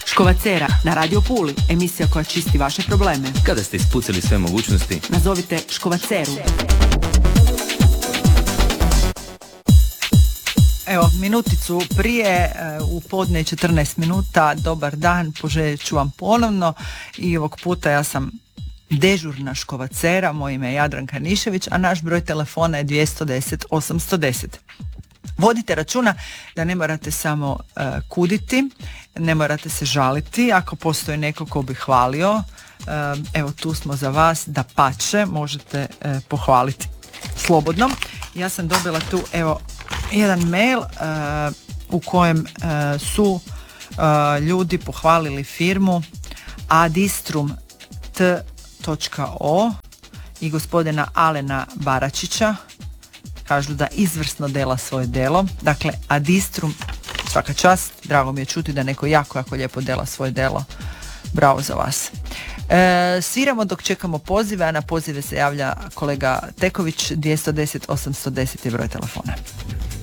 Škovacera na Radio Puli, emisija koja čisti vaše probleme. Kada ste ispucali sve mogućnosti, nazovite Škovaceru. Evo, minuticu prije, u podne 14 minuta, dobar dan, poželjet ću vam ponovno i ovog puta ja sam dežurna Škovacera, moje ime je Jadranka Nišević, a naš broj telefona je 210 810. Vodite računa da ne morate samo kuditi, ne morate se žaliti, ako postoji neko ko bi hvalio, evo tu smo za vas, da pače, možete pohvaliti slobodno. Ja sam dobila tu, evo, jedan mail u kojem su ljudi pohvalili firmu adistrum.o i gospodina Alena Baračića. Kažu da izvrsno dela svoje delo. Dakle, Adistrum, svaka čast, drago mi je čuti da neko jako lijepo dela svoje delo. Bravo za vas. Sviramo dok čekamo pozive, a na pozive se javlja kolega Teković. 210 810 je broj telefona.